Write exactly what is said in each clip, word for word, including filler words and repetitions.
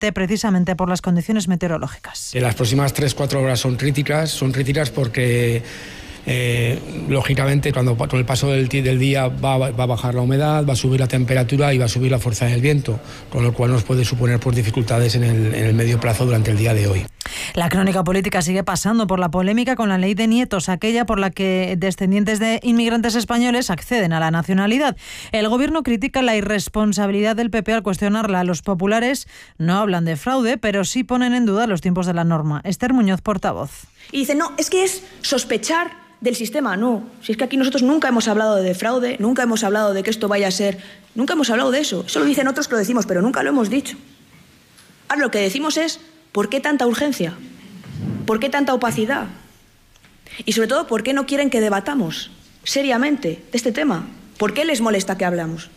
precisamente por las condiciones meteorológicas. Las próximas tres cuatro horas son críticas, son críticas porque Eh, lógicamente cuando con el paso del, del día va, va a bajar la humedad, va a subir la temperatura y va a subir la fuerza del viento, con lo cual nos puede suponer pues, dificultades en el, en el medio plazo durante el día de hoy. La crónica política sigue pasando por la polémica con la ley de nietos, aquella por la que descendientes de inmigrantes españoles acceden a la nacionalidad. El gobierno critica la irresponsabilidad del P P al cuestionarla. Los populares no hablan de fraude, pero sí ponen en duda los tiempos de la norma. Esther Muñoz, portavoz. Y dice, no, es que es sospechar del sistema. No, si es que aquí nosotros nunca hemos hablado de fraude, nunca hemos hablado de que esto vaya a ser, nunca hemos hablado de eso. Eso lo dicen otros que lo decimos, pero nunca lo hemos dicho. Ahora lo que decimos es, ¿por qué tanta urgencia? ¿Por qué tanta opacidad? Y sobre todo, ¿por qué no quieren que debatamos seriamente de este tema? ¿Por qué les molesta que hablamos?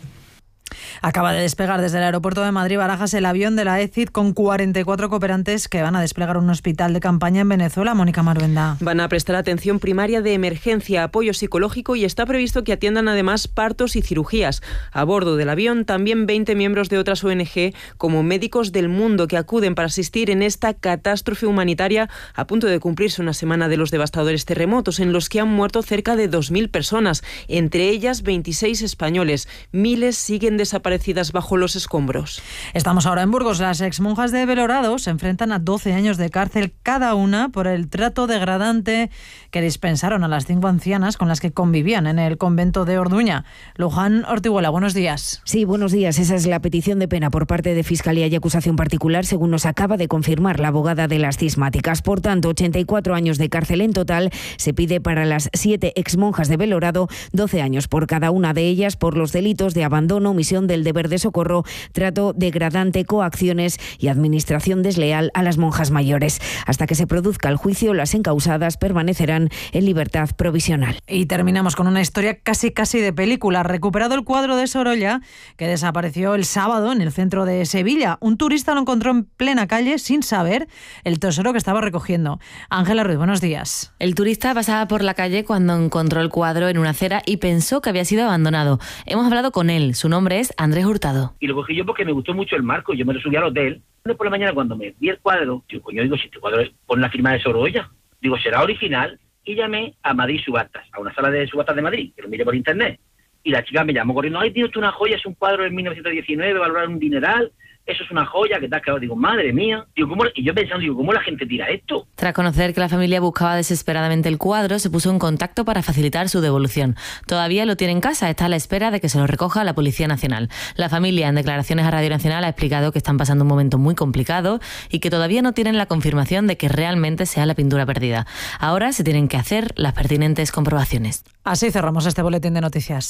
Acaba de despegar desde el aeropuerto de Madrid-Barajas el avión de la E C I D con cuarenta y cuatro cooperantes que van a desplegar un hospital de campaña en Venezuela. Mónica Maruenda. Van a prestar atención primaria de emergencia, apoyo psicológico y está previsto que atiendan además partos y cirugías. A bordo del avión también veinte miembros de otras O N G como Médicos del Mundo que acuden para asistir en esta catástrofe humanitaria a punto de cumplirse una semana de los devastadores terremotos en los que han muerto cerca de dos mil personas, entre ellas veintiséis españoles. Miles siguen desaparecidas bajo los escombros. Estamos ahora en Burgos. Las exmonjas de Belorado se enfrentan a doce años de cárcel cada una por el trato degradante que dispensaron a las cinco ancianas con las que convivían en el convento de Orduña. Luján Ortiguela, buenos días. Sí, buenos días. Esa es la petición de pena por parte de Fiscalía y acusación particular, según nos acaba de confirmar la abogada de las cismáticas. Por tanto, ochenta y cuatro años de cárcel en total. Se pide para las siete exmonjas de Belorado doce años por cada una de ellas por los delitos de abandono, omisión del deber de socorro, trato degradante, coacciones y administración desleal a las monjas mayores. Hasta que se produzca el juicio, las encausadas permanecerán en libertad provisional. Y terminamos con una historia casi casi de película. Recuperado el cuadro de Sorolla, que desapareció el sábado en el centro de Sevilla. Un turista lo encontró en plena calle sin saber el tesoro que estaba recogiendo. Ángela Ruiz, buenos días. El turista pasaba por la calle cuando encontró el cuadro en una acera y pensó que había sido abandonado. Hemos hablado con él. Su nombre es Andrés Hurtado. Y lo cogí yo porque me gustó mucho el marco. Yo me lo subí al hotel. Por la mañana cuando me vi el cuadro, yo coño, digo, si este cuadro pone la firma de Sorolla, digo, será original. Y llamé a Madrid Subastas, a una sala de subastas de Madrid, que lo miré por internet. Y la chica me llamó corriendo, ay, tío, esto es una joya, es un cuadro de mil novecientos diecinueve, valorado un dineral. Eso es una joya, que tal, claro, digo, madre mía. Digo, ¿cómo? Y yo pensando, digo, ¿cómo la gente tira esto? Tras conocer que la familia buscaba desesperadamente el cuadro, se puso en contacto para facilitar su devolución. Todavía lo tiene en casa, está a la espera de que se lo recoja la Policía Nacional. La familia, en declaraciones a Radio Nacional, ha explicado que están pasando un momento muy complicado y que todavía no tienen la confirmación de que realmente sea la pintura perdida. Ahora se tienen que hacer las pertinentes comprobaciones. Así cerramos este boletín de noticias.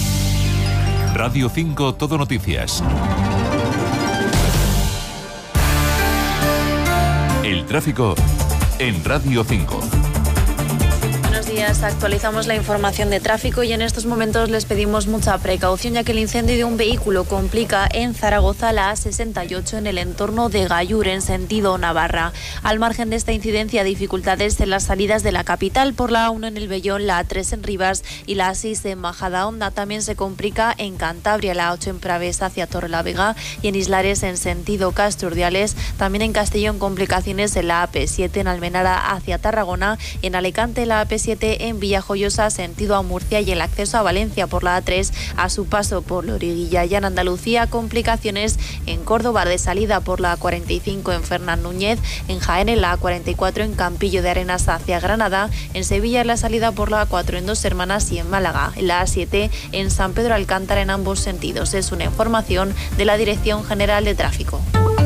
Radio cinco Todo Noticias. El tráfico en Radio cinco. Buenos días, actualizamos la información de tráfico y en estos momentos les pedimos mucha precaución ya que el incendio de un vehículo complica en Zaragoza la A sesenta y ocho en el entorno de Gallur en sentido Navarra. Al margen de esta incidencia, dificultades en las salidas de la capital por la A uno en el Vellón, la A tres en Rivas y la A seis en Majadahonda. También se complica en Cantabria, la A ocho en Pravés hacia Torrelavega y en Islares en sentido Castro-Urdiales. También en Castellón complicaciones en la A P siete en Almenara hacia Tarragona y en Alicante la A P siete en Villajoyosa sentido a Murcia y el acceso a Valencia por la A tres a su paso por Loriguilla. Y en Andalucía complicaciones en Córdoba de salida por la A cuarenta y cinco en Fernán Núñez, en Jaén en la A cuarenta y cuatro en Campillo de Arenas hacia Granada, en Sevilla en la salida por la A cuatro en Dos Hermanas y en Málaga en la A siete en San Pedro Alcántara en ambos sentidos. Es una información de la Dirección General de Tráfico.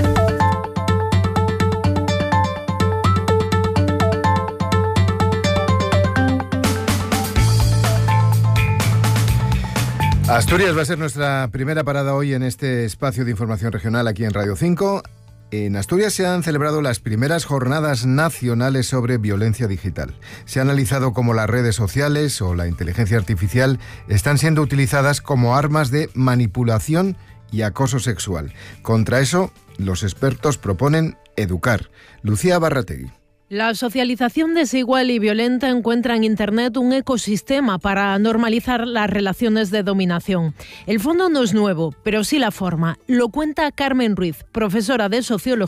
Asturias va a ser nuestra primera parada hoy en este espacio de información regional aquí en Radio cinco. En Asturias se han celebrado las primeras jornadas nacionales sobre violencia digital. Se ha analizado cómo las redes sociales o la inteligencia artificial están siendo utilizadas como armas de manipulación y acoso sexual. Contra eso, los expertos proponen educar. Lucía Barrategui. La socialización desigual y violenta encuentra en Internet un ecosistema para normalizar las relaciones de dominación. El fondo no es nuevo, pero sí la forma. Lo cuenta Carmen Ruiz, profesora de Sociología